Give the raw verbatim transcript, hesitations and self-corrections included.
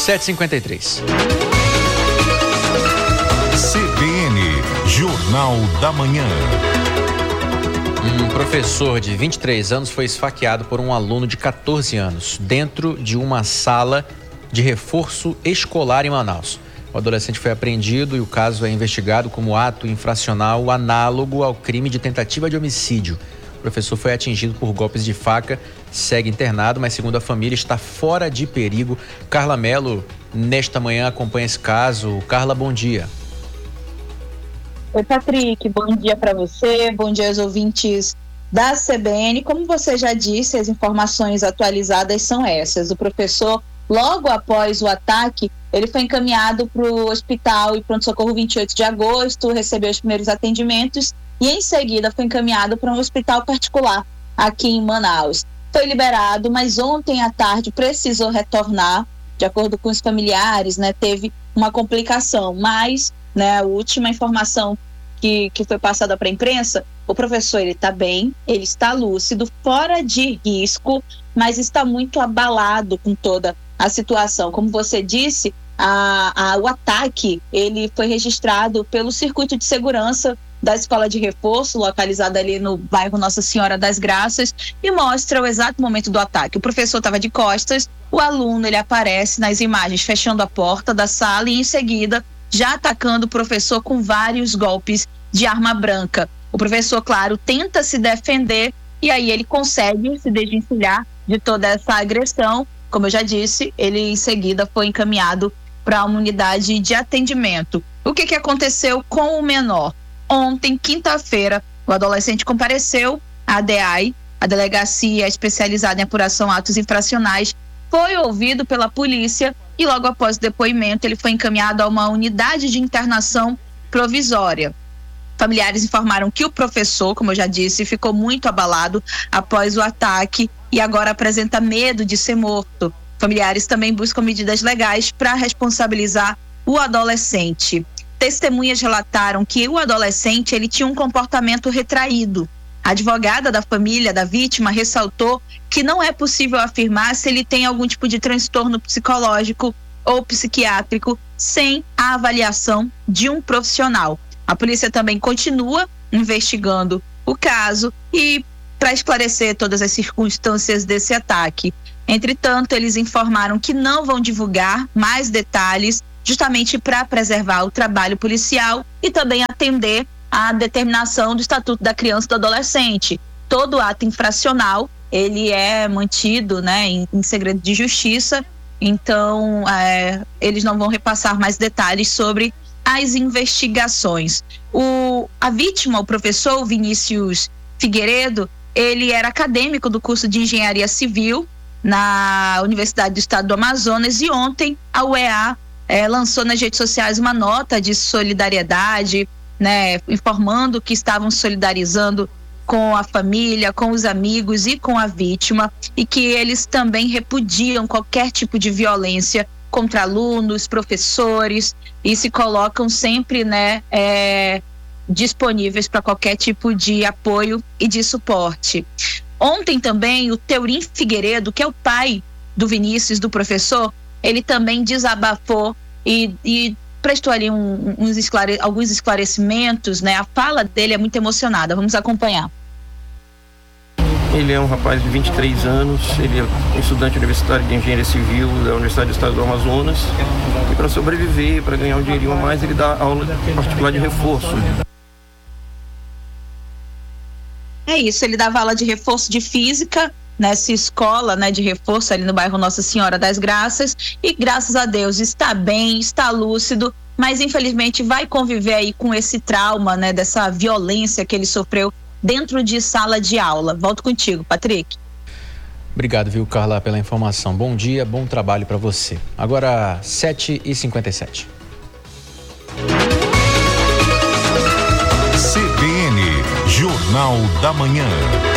sete e cinquenta e três. C B N, Jornal da Manhã. Um professor de vinte e três anos foi esfaqueado por um aluno de catorze anos dentro de uma sala de reforço escolar em Manaus. O adolescente foi apreendido e o caso é investigado como ato infracional análogo ao crime de tentativa de homicídio. O professor foi atingido por golpes de faca, segue internado, mas segundo a família está fora de perigo. Carla Mello, nesta manhã, acompanha esse caso. Carla, bom dia. Oi, Patrick, bom dia para você, bom dia aos ouvintes da C B N. Como você já disse, as informações atualizadas são essas. O professor, logo após o ataque, ele foi encaminhado para o hospital e pronto-socorro vinte e oito de agosto, recebeu os primeiros atendimentos e em seguida foi encaminhado para um hospital particular aqui em Manaus. Foi liberado, mas ontem à tarde precisou retornar, de acordo com os familiares, né, teve uma complicação, mas, né, a última informação que, que foi passada para a imprensa, o professor ele está bem, ele está lúcido, fora de risco, mas está muito abalado com toda a situação. Como você disse, a, a, o ataque ele foi registrado pelo circuito de segurança da escola de reforço, localizada ali no bairro Nossa Senhora das Graças, e mostra o exato momento do ataque. O professor estava de costas, o aluno ele aparece nas imagens fechando a porta da sala e em seguida já atacando o professor com vários golpes de arma branca. O professor, claro, tenta se defender e aí ele consegue se desvencilhar de toda essa agressão. Como eu já disse, ele em seguida foi encaminhado para uma unidade de atendimento. O que, que aconteceu com o menor? Ontem, quinta-feira, o adolescente compareceu à D E A I, a Delegacia Especializada em Apuração Atos Infracionais, foi ouvido pela polícia e logo após o depoimento ele foi encaminhado a uma unidade de internação provisória. Familiares informaram que o professor, como eu já disse, ficou muito abalado após o ataque e agora apresenta medo de ser morto. Familiares também buscam medidas legais para responsabilizar o adolescente. Testemunhas relataram que o adolescente ele tinha um comportamento retraído. A advogada da família da vítima ressaltou que não é possível afirmar se ele tem algum tipo de transtorno psicológico ou psiquiátrico sem a avaliação de um profissional. A polícia também continua investigando o caso e para esclarecer todas as circunstâncias desse ataque. Entretanto, eles informaram que não vão divulgar mais detalhes justamente para preservar o trabalho policial e também atender à determinação do Estatuto da Criança e do Adolescente. Todo ato infracional, ele é mantido, né, em, em segredo de justiça, então é, eles não vão repassar mais detalhes sobre as investigações. O, a vítima, o professor Vinícius Figueiredo, ele era acadêmico do curso de Engenharia Civil na Universidade do Estado do Amazonas e ontem a U E A É, lançou nas redes sociais uma nota de solidariedade, né, informando que estavam solidarizando com a família, com os amigos e com a vítima e que eles também repudiam qualquer tipo de violência contra alunos, professores e se colocam sempre, né, é, disponíveis para qualquer tipo de apoio e de suporte. Ontem também o Teurim Figueiredo, que é o pai do Vinícius, do professor, ele também desabafou e, e prestou ali um, uns esclare, alguns esclarecimentos, né? A fala dele é muito emocionada. Vamos acompanhar. Ele é um rapaz de vinte e três anos, ele é estudante universitário de Engenharia Civil da Universidade do Estado do Amazonas e para sobreviver, para ganhar um dinheirinho a mais, ele dá aula particular de reforço. É isso, ele dava aula de reforço de física nessa escola, né, de reforço ali no bairro Nossa Senhora das Graças e graças a Deus está bem, está lúcido, mas infelizmente vai conviver aí com esse trauma, né, dessa violência que ele sofreu dentro de sala de aula. Volto contigo, Patrick. Obrigado, viu, Carla, pela informação. Bom dia, bom trabalho para você. Agora, sete e cinquenta e sete. C B N, Jornal da Manhã.